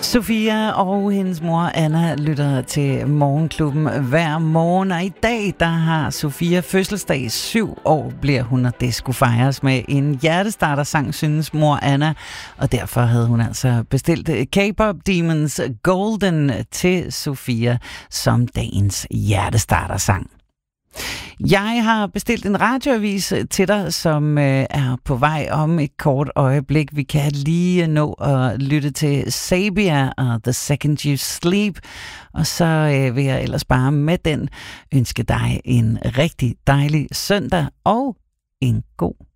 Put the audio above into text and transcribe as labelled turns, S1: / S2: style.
S1: Sofia og hendes mor Anna lytter til Morgenklubben hver morgen, og i dag der har Sofia fødselsdag. 7 år bliver hun, og det skulle fejres med en hjertestartersang, synes mor Anna, og derfor havde hun altså bestilt K-pop Demons Golden til Sofia som dagens hjertestartersang. Jeg har bestilt en radioavis til dig, som er på vej om et kort øjeblik. Vi kan lige nå at lytte til Sabia og The Second You Sleep. Og så vil jeg ellers bare med den ønske dig en rigtig dejlig søndag og en god